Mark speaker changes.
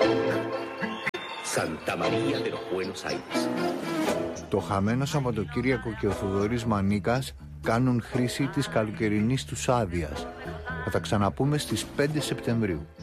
Speaker 1: Santa María de los Buenos Aires.
Speaker 2: Το χαμένο Σαββατοκύριακο και ο Θοδωρής Μανίκας κάνουν χρήση της καλοκαιρινής τους άδειας. Θα τα ξαναπούμε στις 5 Σεπτεμβρίου.